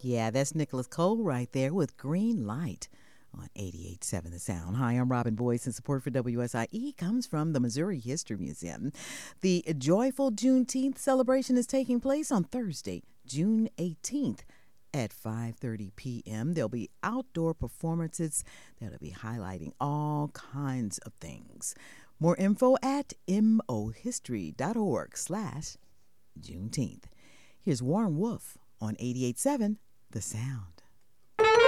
Yeah, that's Nicholas Cole right there with Green Light on 88.7 The Sound. Hi, I'm Robin Boyce, and support for WSIE comes from the Missouri History Museum. The joyful Juneteenth celebration is taking place on Thursday, June 18th at 5:30 p.m. There'll be outdoor performances that'll be highlighting all kinds of things. More info at mohistory.org/Juneteenth. Here's Warren Wolf on 88.7 The Sound.